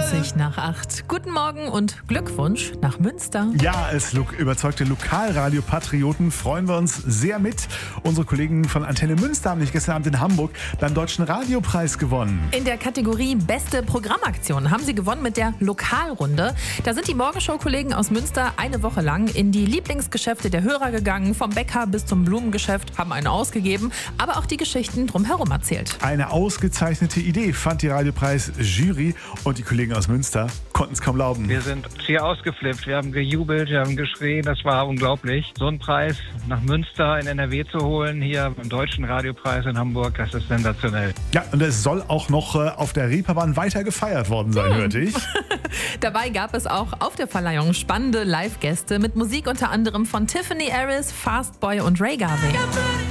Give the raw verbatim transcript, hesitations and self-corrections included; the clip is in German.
zwanzig nach acht. Guten Morgen und Glückwunsch nach Münster. Ja, als lo- überzeugte Lokalradiopatrioten freuen wir uns sehr mit. Unsere Kollegen von Antenne Münster haben nämlich gestern Abend in Hamburg beim Deutschen Radiopreis gewonnen. In der Kategorie Beste Programmaktion haben sie gewonnen mit der Lokalrunde. Da sind die Morgenshow-Kollegen aus Münster eine Woche lang in die Lieblingsgeschäfte der Hörer gegangen, vom Bäcker bis zum Blumengeschäft, haben einen ausgegeben, aber auch die Geschichten drumherum erzählt. Eine ausgezeichnete Idee fand die Radiopreis-Jury und die Kollegen aus Münster konnten es kaum glauben. Wir sind hier ausgeflippt, wir haben gejubelt, wir haben geschrien, das war unglaublich. So einen Preis nach Münster in N R W zu holen, hier beim Deutschen Radiopreis in Hamburg, das ist sensationell. Ja, und es soll auch noch äh, auf der Reeperbahn weiter gefeiert worden sein, Hm. hörte ich. Dabei gab es auch auf der Verleihung spannende Live-Gäste mit Musik unter anderem von Tiffany Harris, Fastboy und Ray Garvey.